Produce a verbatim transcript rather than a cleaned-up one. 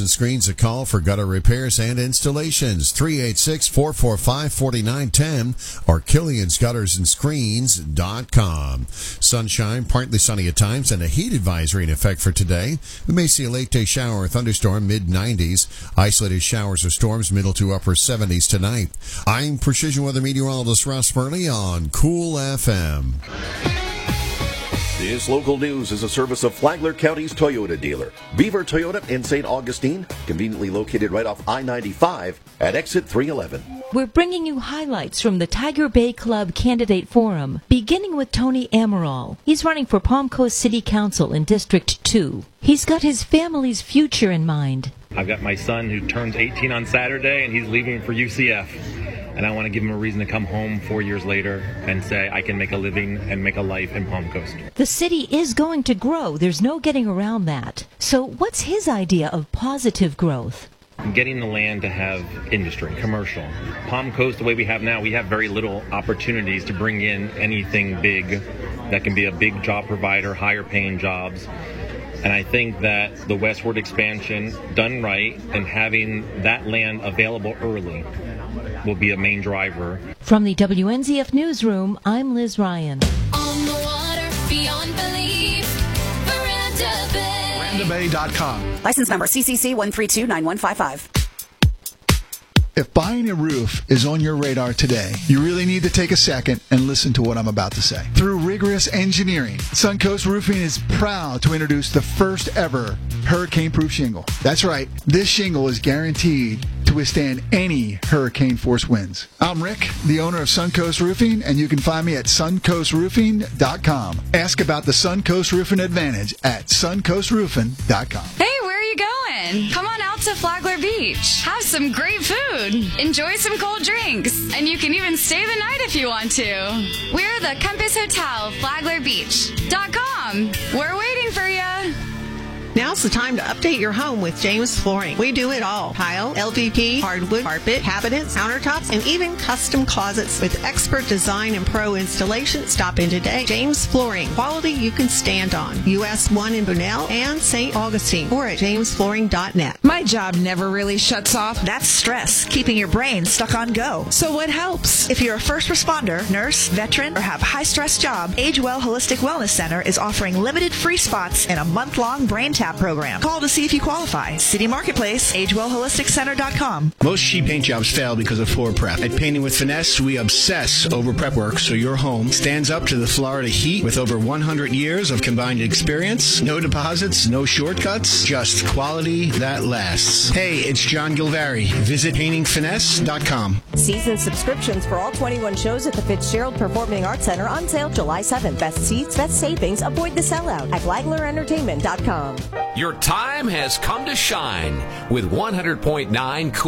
and Screens a call for gutter repairs and installations. three eight six, four four five, four nine one zero or Killian's Gutters and Screens dot com. Sunshine, partly sunny at times, and a heat advisory in effect for today. We may see a late-day shower or thunderstorm, mid nineties. Isolated showers or storms, middle to upper seventies tonight. I'm Precision Weather Meteorologist Russ Burnley on Cool F M. This local news is a service of Flagler County's Toyota dealer. Beaver Toyota in Saint Augustine, conveniently located right off I ninety-five at exit three eleven. We're bringing you highlights from the Tiger Bay Club Candidate Forum, beginning with Tony Amaral. He's running for Palm Coast City Council in District two. He's got his family's future in mind. I've got my son who turns eighteen on Saturday, and he's leaving for U C F. And I want to give him a reason to come home four years later and say, I can make a living and make a life in Palm Coast. The city is going to grow. There's no getting around that. So what's his idea of positive growth? Getting the land to have industry, commercial. Palm Coast, the way we have now, we have very little opportunities to bring in anything big that can be a big job provider, higher paying jobs. And I think that the westward expansion, done right, and having that land available early will be a main driver. From the W N Z F Newsroom, I'm Liz Ryan. On the water, beyond belief, Veranda Bay. Veranda Bay dot com. License number C C C one three two nine one five five. If buying a roof is on your radar today, you really need to take a second and listen to what I'm about to say. Through rigorous engineering, Suncoast Roofing is proud to introduce the first ever hurricane-proof shingle. That's right, this shingle is guaranteed to withstand any hurricane-force winds. I'm Rick, the owner of Suncoast Roofing, and you can find me at suncoast roofing dot com. Ask about the Suncoast Roofing Advantage at suncoast roofing dot com. Hey, where are you going? Come on out to Flagler Beach. Have some great food. Enjoy some cold drinks. And you can even stay the night if you want to. We're the Compass Hotel, Flagler Beach dot com. We're waiting for you. Now's the time to update your home with James Flooring. We do it all. Tile, L V P, hardwood, carpet, cabinets, countertops, and even custom closets with expert design and pro installation. Stop in today. James Flooring. Quality you can stand on. U S one in Bunnell and Saint Augustine. Or at james flooring dot net. My job never really shuts off. That's stress, keeping your brain stuck on go. So what helps? If you're a first responder, nurse, veteran, or have a high-stress job, AgeWell Holistic Wellness Center is offering limited free spots in a month-long brain tap program. Call to see if you qualify. City Marketplace, age well holistic center dot com. Most sheet paint jobs fail because of floor prep. At Painting with Finesse, we obsess over prep work so your home stands up to the Florida heat with over one hundred years of combined experience. No deposits, no shortcuts, just quality that lasts. Hey, it's John Gilvari. Visit painting finesse dot com. Season subscriptions for all twenty-one shows at the Fitzgerald Performing Arts Center on sale July seventh. Best seats, best savings. Avoid the sellout at flagler entertainment dot com. Your time has come to shine with one hundred point nine